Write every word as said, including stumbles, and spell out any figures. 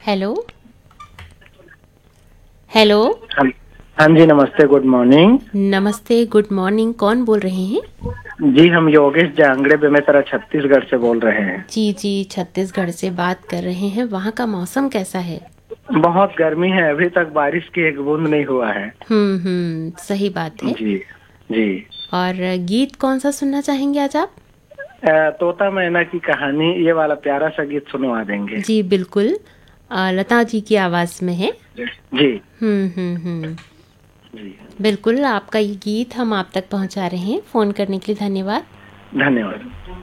Hello hello. हाँ हाँ जी, नमस्ते, गुड मॉर्निंग। नमस्ते, गुड मॉर्निंग। कौन बोल रहे हैं? जी, हम योगेश जांगड़े बेमेतरा छत्तीसगढ़ से बोल रहे हैं। जी जी, छत्तीसगढ़ से बात कर रहे हैं। वहाँ का मौसम कैसा है? बहुत गर्मी है, अभी तक बारिश की एक बूंद नहीं हुआ है। हम्म हम्म, सही बात है। जी जी। और गीत कौन सा सुनना चाहेंगे आज आप? अ, तोता मैना की कहानी, ये वाला प्यारा सा गीत सुनवा देंगे। जी बिल्कुल। अ, लता जी की आवाज़ में है। जी हम्म हम्म हम्म। जी। बिल्कुल, आपका ये गीत हम आप तक पहुँचा रहे हैं। फ़ोन करने के लिए धन्यवाद। धन्यवाद।